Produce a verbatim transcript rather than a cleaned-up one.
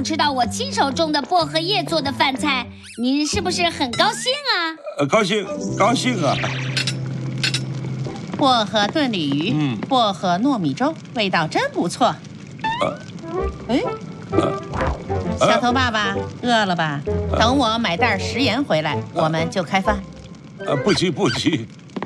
能吃到我亲手种的薄荷叶做的饭菜，您是不是很高兴啊？ 呃，高兴，高兴啊！ 薄荷炖鲤鱼，嗯，薄荷糯米粥，味道真不错。哎、呃，小头爸爸，饿了吧？等我买袋食盐回来，我们就开饭。 呃，不急不急。